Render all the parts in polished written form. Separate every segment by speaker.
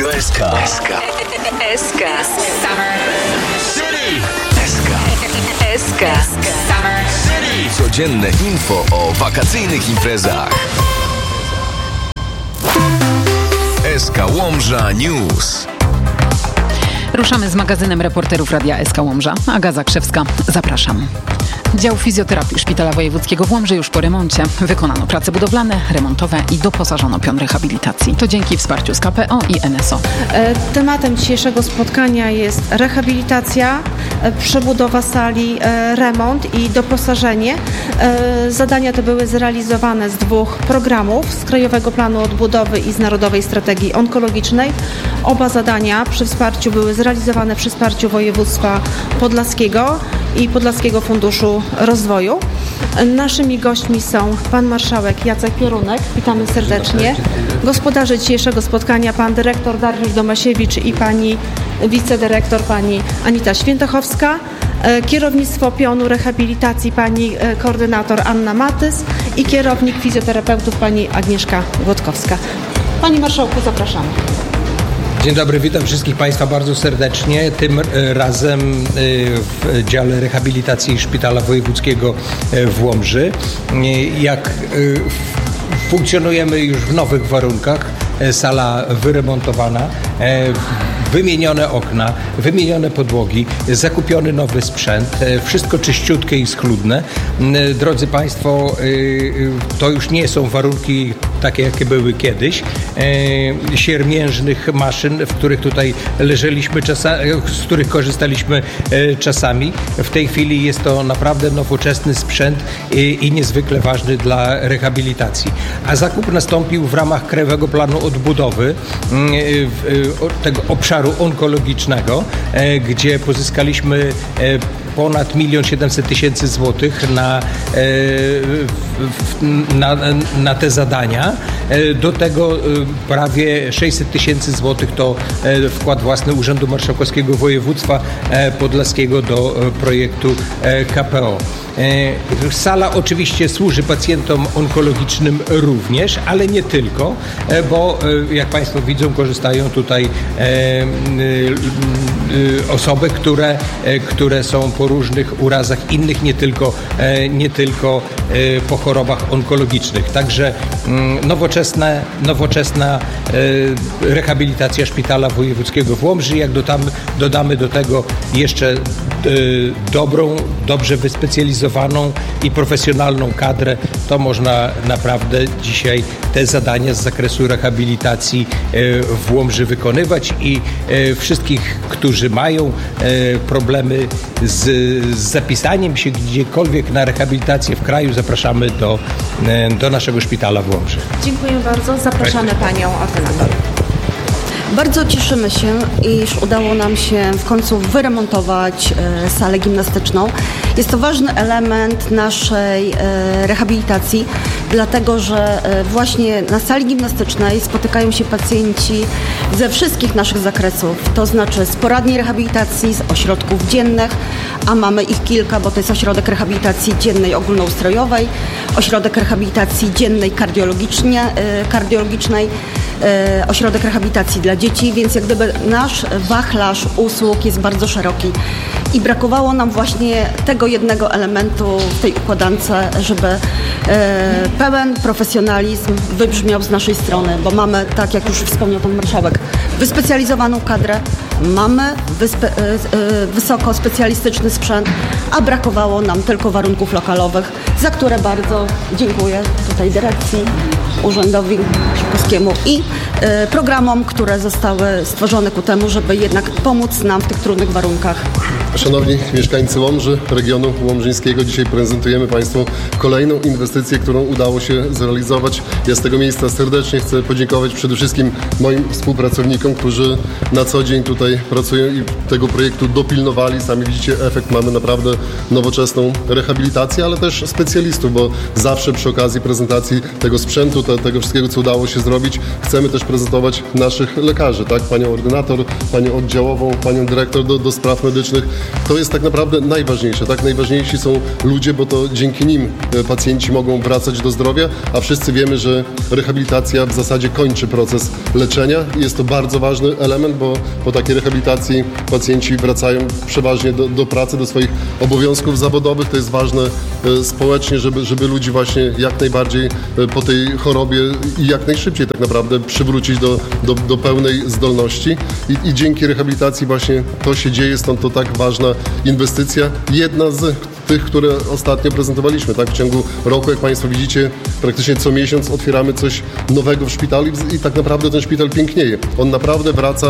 Speaker 1: Radio SK.
Speaker 2: SK. Summer
Speaker 1: City.
Speaker 2: SK. Summer City.
Speaker 1: Codzienne info o wakacyjnych imprezach. SK Łomża News.
Speaker 3: Ruszamy z magazynem reporterów Radia SK Łomża. Aga Zakrzewska, zapraszam. Dział fizjoterapii Szpitala Wojewódzkiego w Łomży już po remoncie. Wykonano prace budowlane, remontowe i doposażono pion rehabilitacji. To dzięki wsparciu z KPO i NSO.
Speaker 4: Tematem dzisiejszego spotkania jest rehabilitacja, przebudowa sali, remont i doposażenie. Zadania te były zrealizowane z 2 programów, z Krajowego Planu Odbudowy i z Narodowej Strategii Onkologicznej. Oba zadania były zrealizowane przy wsparciu województwa podlaskiego i Podlaskiego Funduszu Rozwoju. Naszymi gośćmi są pan marszałek Jacek Pierunek, witamy serdecznie. Gospodarze dzisiejszego spotkania pan dyrektor Dariusz Domasiewicz i pani wicedyrektor pani Anita Świętochowska. Kierownictwo pionu rehabilitacji pani koordynator Anna Matys i kierownik fizjoterapeutów pani Agnieszka Włodkowska. Panie marszałku, zapraszamy.
Speaker 5: Dzień dobry, witam wszystkich Państwa bardzo serdecznie. Tym razem w dziale rehabilitacji Szpitala Wojewódzkiego w Łomży. Jak funkcjonujemy już w nowych warunkach, sala wyremontowana, wymienione okna, wymienione podłogi, zakupiony nowy sprzęt, wszystko czyściutkie i schludne. Drodzy Państwo, to już nie są warunki takie, jakie były kiedyś, siermiężnych maszyn, w których tutaj leżeliśmy z których korzystaliśmy czasami. W tej chwili jest to naprawdę nowoczesny sprzęt i niezwykle ważny dla rehabilitacji. A zakup nastąpił w ramach Krajowego Planu Odbudowy tego obszaru onkologicznego, gdzie pozyskaliśmy ponad 1 700 000 złotych na te zadania. Do tego prawie 600 000 złotych to wkład własny Urzędu Marszałkowskiego Województwa Podlaskiego do projektu KPO. Sala oczywiście służy pacjentom onkologicznym również, ale nie tylko, bo jak Państwo widzą, korzystają tutaj osoby, które są po różnych urazach innych, nie tylko po chorobach onkologicznych. Także nowoczesna rehabilitacja Szpitala Wojewódzkiego w Łomży. Jak dodamy do tego jeszcze dobrze wyspecjalizowaną i profesjonalną kadrę, to można naprawdę dzisiaj te zadania z zakresu rehabilitacji w Łomży wykonywać i wszystkich, którzy mają problemy z zapisaniem się gdziekolwiek na rehabilitację w kraju, zapraszamy do naszego szpitala w Łomży.
Speaker 4: Dziękuję bardzo. Zapraszamy panią ordynator.
Speaker 6: Bardzo cieszymy się, iż udało nam się w końcu wyremontować salę gimnastyczną. Jest to ważny element naszej rehabilitacji, dlatego że właśnie na sali gimnastycznej spotykają się pacjenci ze wszystkich naszych zakresów, to znaczy z poradni rehabilitacji, z ośrodków dziennych, a mamy ich kilka, bo to jest ośrodek rehabilitacji dziennej ogólnoustrojowej, ośrodek rehabilitacji dziennej kardiologicznej, ośrodek rehabilitacji dla dzieci, więc jak gdyby nasz wachlarz usług jest bardzo szeroki i brakowało nam właśnie tego jednego elementu w tej układance, żeby pełen profesjonalizm wybrzmiał z naszej strony, bo mamy, tak jak już wspomniał pan marszałek, wyspecjalizowaną kadrę, mamy wysoko specjalistyczny sprzęt, a brakowało nam tylko warunków lokalowych, za które bardzo dziękuję tutaj dyrekcji, Urzędowi Marszałkowskiemu i programom, które zostały stworzone ku temu, żeby jednak pomóc nam w tych trudnych warunkach.
Speaker 7: Szanowni mieszkańcy Łomży, regionu łomżyńskiego, dzisiaj prezentujemy Państwu kolejną inwestycję, którą udało się zrealizować. Ja z tego miejsca serdecznie chcę podziękować przede wszystkim moim współpracownikom, którzy na co dzień tutaj pracują i tego projektu dopilnowali. Sami widzicie, efekt, mamy naprawdę nowoczesną rehabilitację, ale też specjalistów, bo zawsze przy okazji prezentacji tego sprzętu, tego wszystkiego, co udało się zrobić, chcemy też prezentować naszych lekarzy, tak? Panią ordynator, panią oddziałową, panią dyrektor do spraw medycznych, to jest tak naprawdę najważniejsze, tak? Najważniejsi są ludzie, bo to dzięki nim pacjenci mogą wracać do zdrowia, a wszyscy wiemy, że rehabilitacja w zasadzie kończy proces leczenia. Jest to bardzo ważny element, bo po takiej rehabilitacji pacjenci wracają przeważnie do pracy, do swoich obowiązków zawodowych. To jest ważne społecznie, żeby ludzi właśnie jak najbardziej po tej chorobie i jak najszybciej tak naprawdę przywrócić do pełnej zdolności. I dzięki rehabilitacji właśnie to się dzieje, stąd to tak ważna inwestycja. Jedna z tych, które ostatnio prezentowaliśmy, tak? W ciągu roku, jak Państwo widzicie, praktycznie co miesiąc otwieramy coś nowego w szpitalu i tak naprawdę ten szpital pięknieje. On naprawdę wraca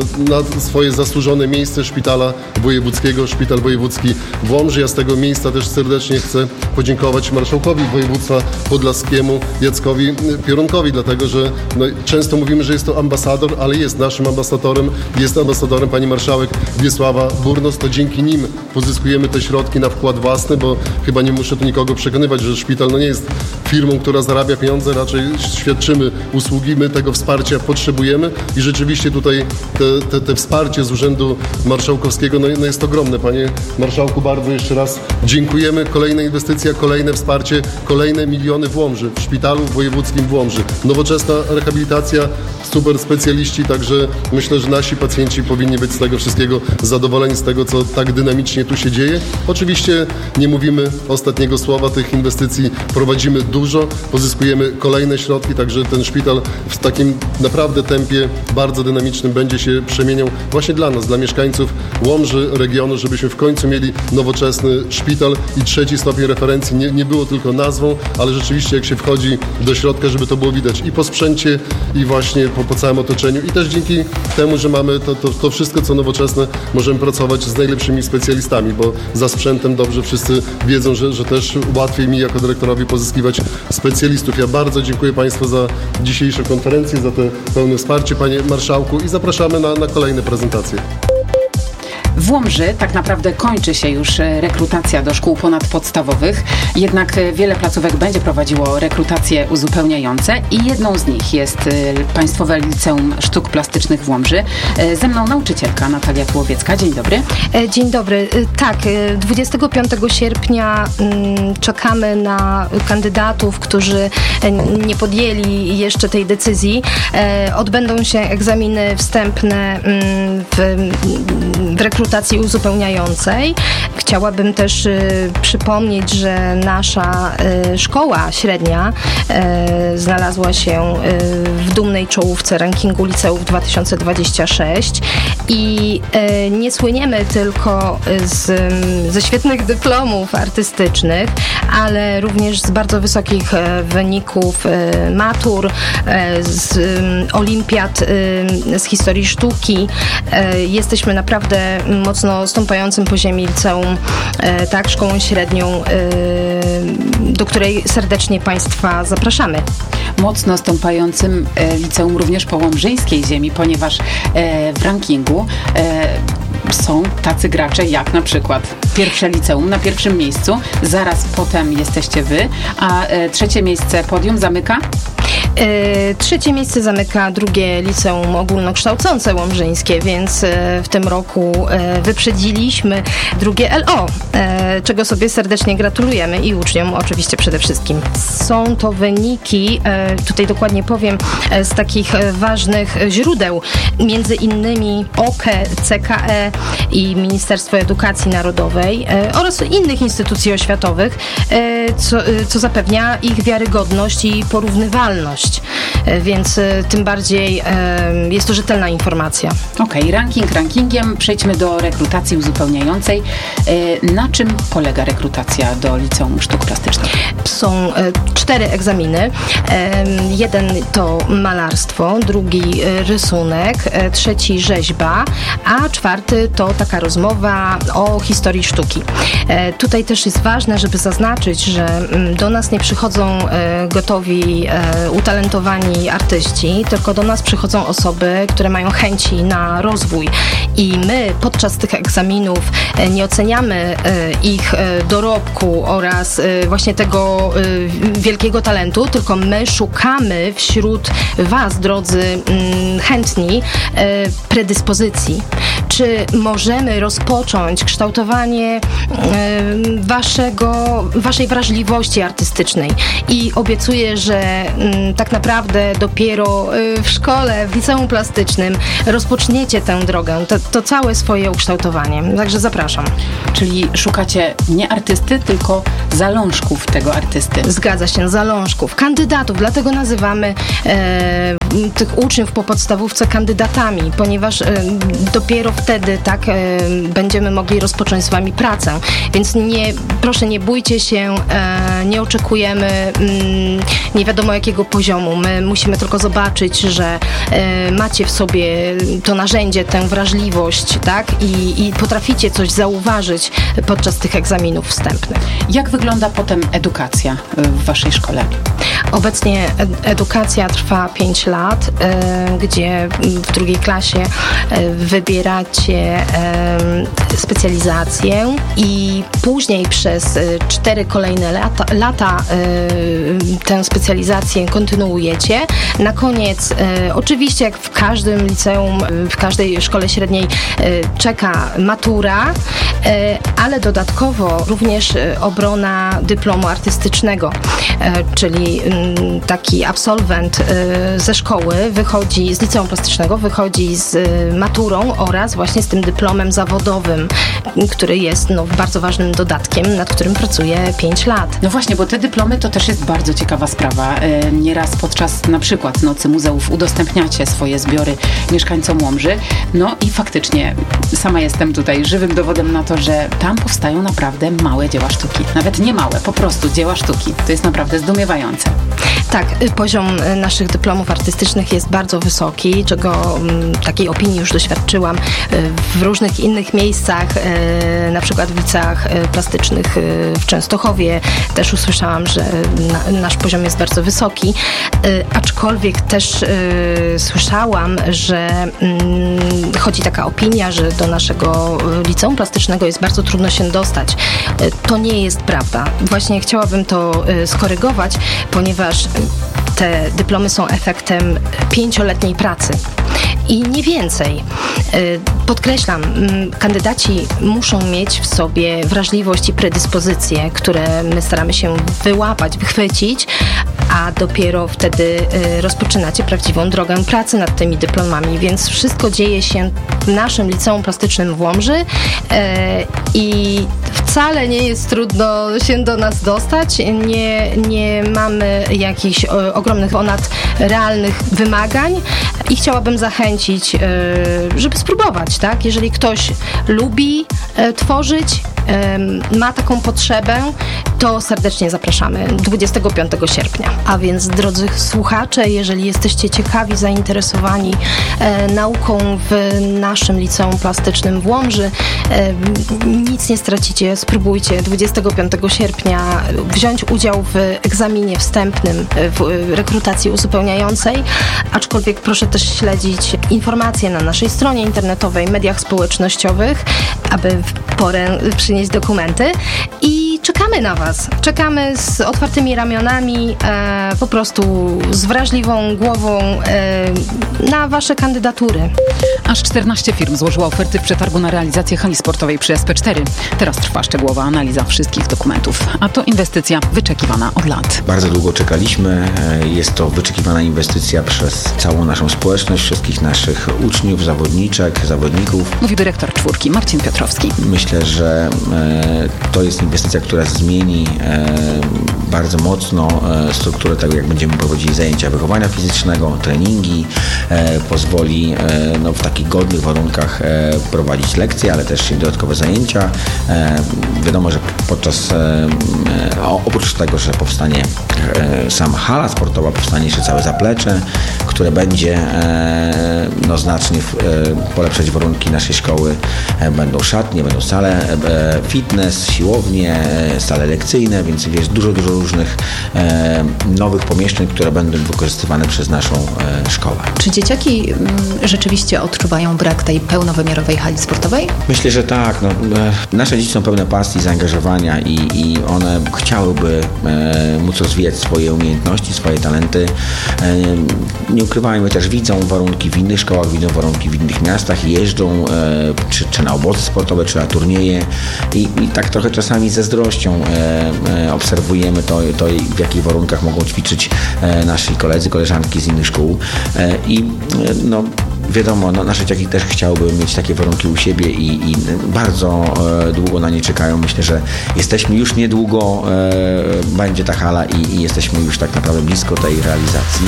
Speaker 7: na swoje zasłużone miejsce szpitala wojewódzkiego, szpital wojewódzki w Łomży. Ja z tego miejsca też serdecznie chcę podziękować marszałkowi województwa podlaskiemu Jackowi Piorunkowi, dlatego że często mówimy, że jest to ambasador, ale jest naszym ambasadorem, jest ambasadorem pani marszałek Wiesława Burnos. To dzięki nim pozyskujemy te środki na wkład własny, bo chyba nie muszę tu nikogo przekonywać, że szpital nie jest firmą, która zarabia pieniądze, raczej świadczymy usługi, my tego wsparcia potrzebujemy i rzeczywiście tutaj te wsparcie z Urzędu Marszałkowskiego jest ogromne. Panie Marszałku, bardzo jeszcze raz dziękujemy. Kolejna inwestycja, kolejne wsparcie, kolejne miliony w Łomży, w szpitalu wojewódzkim w Łomży. Nowoczesna rehabilitacja, super specjaliści, także myślę, że nasi pacjenci powinni być z tego wszystkiego zadowoleni, z tego, co tak dynamicznie tu się dzieje. Oczywiście nie mówimy ostatniego słowa, tych inwestycji prowadzimy dużo, pozyskujemy kolejne środki, także ten szpital w takim naprawdę tempie bardzo dynamicznym będzie się przemieniał właśnie dla nas, dla mieszkańców Łomży, regionu, żebyśmy w końcu mieli nowoczesny szpital i 3. stopień referencji nie było tylko nazwą, ale rzeczywiście jak się wchodzi do środka, żeby to było widać i po sprzęcie, i właśnie po całym otoczeniu i też dzięki temu, że mamy to wszystko, co nowoczesne, możemy pracować z najlepszymi specjalistami, bo za sprzętem dobrze wszyscy wiedzą, że też łatwiej mi jako dyrektorowi pozyskiwać specjalistów. Ja bardzo dziękuję Państwu za dzisiejszą konferencję, za to pełne wsparcie, Panie Marszałku, i zapraszamy na kolejne prezentacje.
Speaker 3: W Łomży tak naprawdę kończy się już rekrutacja do szkół ponadpodstawowych, jednak wiele placówek będzie prowadziło rekrutacje uzupełniające i jedną z nich jest Państwowe Liceum Sztuk Plastycznych w Łomży. Ze mną nauczycielka Natalia Tułowiecka. Dzień dobry.
Speaker 8: Dzień dobry. Tak, 25 sierpnia czekamy na kandydatów, którzy nie podjęli jeszcze tej decyzji. Odbędą się egzaminy wstępne w rekrutacji uzupełniającej. Chciałabym też przypomnieć, że nasza szkoła średnia znalazła się w dumnej czołówce rankingu liceów 2026 i nie słyniemy tylko ze świetnych dyplomów artystycznych, ale również z bardzo wysokich wyników matur, z olimpiad z historii sztuki. Jesteśmy naprawdę mocno stąpającym po ziemi liceum, tak, szkołą średnią, do której serdecznie Państwa zapraszamy.
Speaker 3: Mocno stąpającym liceum również po łomżyńskiej ziemi, ponieważ w rankingu są tacy gracze jak na przykład pierwsze liceum na pierwszym miejscu, zaraz potem jesteście wy, a trzecie miejsce podium zamyka?
Speaker 8: Trzecie miejsce zamyka drugie liceum ogólnokształcące łomżyńskie, więc w tym roku wyprzedziliśmy drugie LO, czego sobie serdecznie gratulujemy i uczniom oczywiście przede wszystkim. Są to wyniki, tutaj dokładnie powiem, z takich ważnych źródeł, między innymi OKE, CKE i Ministerstwo Edukacji Narodowej oraz innych instytucji oświatowych, co zapewnia ich wiarygodność i porównywalność. Więc tym bardziej jest to rzetelna informacja.
Speaker 3: Okej, ranking rankingiem. Przejdźmy do rekrutacji uzupełniającej. Na czym polega rekrutacja do Liceum Sztuk Plastycznych?
Speaker 8: Są 4 egzaminy. Jeden to malarstwo, drugi rysunek, trzeci rzeźba, a 4 to taka rozmowa o historii sztuki. Tutaj też jest ważne, żeby zaznaczyć, że do nas nie przychodzą gotowi, utalentowani artyści, tylko do nas przychodzą osoby, które mają chęci na rozwój i my podczas tych egzaminów nie oceniamy ich dorobku oraz właśnie tego wielkiego talentu, tylko my szukamy wśród Was, drodzy chętni, predyspozycji. czy możemy rozpocząć kształtowanie waszej wrażliwości artystycznej. I obiecuję, że tak naprawdę dopiero w szkole, w liceum plastycznym rozpoczniecie tę drogę, to całe swoje ukształtowanie. Także zapraszam.
Speaker 3: Czyli szukacie nie artysty, tylko zalążków tego artysty.
Speaker 8: Zgadza się, zalążków, kandydatów, dlatego nazywamy tych uczniów po podstawówce kandydatami, ponieważ dopiero wtedy będziemy mogli rozpocząć z wami pracę. Więc proszę nie bójcie się, nie oczekujemy nie wiadomo jakiego poziomu. My musimy tylko zobaczyć, że macie w sobie to narzędzie, tę wrażliwość, tak? I potraficie coś zauważyć podczas tych egzaminów wstępnych.
Speaker 3: Jak wygląda potem edukacja w waszej szkole?
Speaker 8: Obecnie edukacja trwa 5 lat, gdzie w drugiej klasie wybieracie specjalizację i później przez 4 kolejne lata tę specjalizację kontynuujecie. Na koniec, oczywiście jak w każdym liceum, w każdej szkole średniej czeka matura, ale dodatkowo również obrona dyplomu artystycznego, czyli taki absolwent ze szkoły wychodzi, z liceum plastycznego wychodzi z maturą oraz właśnie z tym dyplomem zawodowym, który jest bardzo ważnym dodatkiem, nad którym pracuje 5 lat.
Speaker 3: No właśnie, bo te dyplomy to też jest bardzo ciekawa sprawa. Nieraz podczas na przykład Nocy Muzeów udostępniacie swoje zbiory mieszkańcom Łomży. No i faktycznie sama jestem tutaj żywym dowodem na to, że tam powstają naprawdę małe dzieła sztuki. Nawet nie małe, po prostu dzieła sztuki. To jest naprawdę zdumiewające.
Speaker 8: Tak, poziom naszych dyplomów artystycznych jest bardzo wysoki, czego takiej opinii już doświadczyłam w różnych innych miejscach, na przykład w liceach plastycznych w Częstochowie. Też usłyszałam, że nasz poziom jest bardzo wysoki, aczkolwiek też słyszałam, że chodzi taka opinia, że do naszego liceum plastycznego jest bardzo trudno się dostać. To nie jest prawda. Właśnie chciałabym to skorygować, ponieważ te dyplomy są efektem 5-letniej pracy. I nie więcej. Podkreślam, kandydaci muszą mieć w sobie wrażliwość i predyspozycje, które my staramy się wyłapać, wychwycić, a dopiero wtedy rozpoczynacie prawdziwą drogę pracy nad tymi dyplomami, więc wszystko dzieje się w naszym liceum plastycznym w Łomży i wcale nie jest trudno się do nas dostać. Nie mamy jakichś ogromnych, ponad realnych wymagań i chciałabym zachęcić, żeby spróbować, tak? Jeżeli ktoś lubi tworzyć, ma taką potrzebę, to serdecznie zapraszamy 25 sierpnia. A więc, drodzy słuchacze, jeżeli jesteście ciekawi, zainteresowani nauką w naszym liceum plastycznym w Łomży, nic nie stracicie, spróbujcie 25 sierpnia wziąć udział w egzaminie wstępnym, w rekrutacji uzupełniającej, aczkolwiek proszę też śledzić informacje na naszej stronie internetowej, mediach społecznościowych, aby w porę przynieść dokumenty i czekamy na Was. Czekamy z otwartymi ramionami, po prostu z wrażliwą głową na Wasze kandydatury.
Speaker 3: Aż 14 firm złożyło oferty w przetargu na realizację hali sportowej przy SP4. Teraz trwa szczegółowa analiza wszystkich dokumentów, a to inwestycja wyczekiwana od lat.
Speaker 9: Bardzo długo czekaliśmy. Jest to wyczekiwana inwestycja przez całą naszą społeczność, wszystkich naszych uczniów, zawodników.
Speaker 3: Mówi dyrektor czwórki Marcin Piotrowski.
Speaker 9: Myślę, że to jest inwestycja, która zmieni bardzo mocno strukturę tego, jak będziemy prowadzili zajęcia wychowania fizycznego, treningi, pozwoli w takich godnych warunkach prowadzić lekcje, ale też dodatkowe zajęcia. Wiadomo, że oprócz tego, że powstanie sama hala sportowa, powstanie jeszcze całe zaplecze, które będzie znacznie polepszać warunki naszej szkoły. Będą szatnie, będą sale fitness, siłownie, sale lekcyjne, więc jest dużo różnych nowych pomieszczeń, które będą wykorzystywane przez naszą szkołę.
Speaker 3: Czy dzieci
Speaker 10: dzieciaki rzeczywiście odczuwają brak tej pełnowymiarowej hali sportowej?
Speaker 9: Myślę, że tak. Nasze dzieci są pełne pasji, zaangażowania i one chciałyby móc rozwijać swoje umiejętności, swoje talenty. Nie ukrywajmy, też widzą warunki w innych szkołach, widzą warunki w innych miastach, jeżdżą czy na obozy sportowe, czy na turnieje i tak trochę czasami ze zazdrością obserwujemy to, w jakich warunkach mogą ćwiczyć nasi koledzy, koleżanki z innych szkół i wiadomo, nasze dzieciaki też chciałyby mieć takie warunki u siebie i bardzo długo na nie czekają. Myślę, że jesteśmy już niedługo, będzie ta hala i jesteśmy już tak naprawdę blisko tej realizacji.